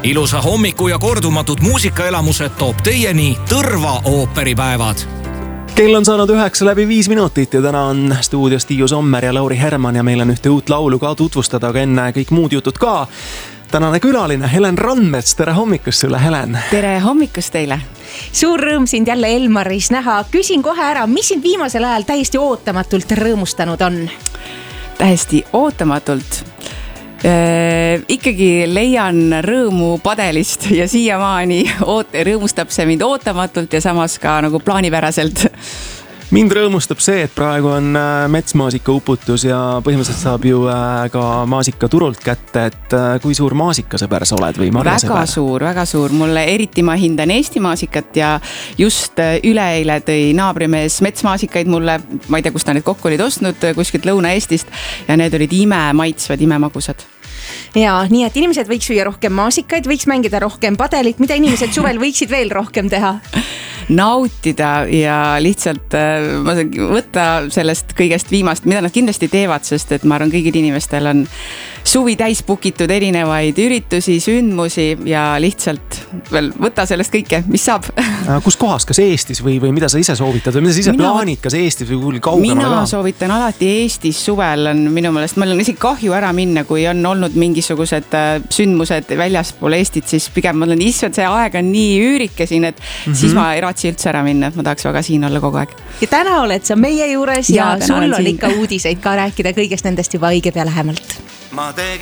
Ilusa hommiku ja kordumatud muusikaelamused toob teieni Tõrva ooperipäevad. Kell on saanud 9:05 ja täna on stuudios Tiiu Sommer ja Lauri Herman ja meil on ühte uut laulu ka tutvustada, aga enne kõik muud jutud ka. Tänane külaline Helen Randmets, tere hommikust sulle, Helen! Tere hommikust teile! Suur rõõm sind jälle Elmaris näha. Küsin kohe ära, mis sind viimasel ajal täiesti ootamatult rõõmustanud on? Täiesti ootamatult. Ikkagi leian rõõmu padelist ja siiamaani rõõmustab see mind ootamatult ja samas ka nagu plaanipäraselt. Mind rõõmustab see, et praegu on metsmaasika uputus ja põhimõtteliselt saab ju ka maasika turult kätte, et kui suur maasikasõber sa oled või marjasõber? Väga suur. Mulle eriti ma hindan Eesti maasikat ja just üleeile tõi naabrimees metsmaasikaid mulle, ma ei tea, kust ta need kokku olid ostnud, kuskilt Lõuna-Eestist ja need olid imemaitsvad, imemagusad. Ja, nii et inimesed võiks süüa rohkem maasikaid, võiks mängida rohkem padelit, mida inimesed suvel võiksid veel rohkem teha? Nautida ja lihtsalt võtta sellest kõigest viimast, mida nad kindlasti teevad, sest et ma arvan, kõigil inimestel on suvi täis pukitud erinevaid üritusi, sündmusi ja lihtsalt veel võtta sellest kõike, mis saab. Kus kohas, kas Eestis või mida sa ise soovitad või mida sa ise plaanid, kas Eestis või kuulge kaugemale ka? Mina soovitan alati Eestis suvel on minu meelest, meil on isegi kahju ära minna, kui on olnud mingisugused sündmused väljaspool Eestit, siis pigem ma olen issand, see aeg on nii üürike siin, et siis ma ei raatsi üldse ära minna, et ma tahaks väga siin olla kogu aeg. Ja täna oled sa meie juures ja sul on ikka uudiseid ka rääkida kõigest nendest juba õige pea lähemalt. Ma tegin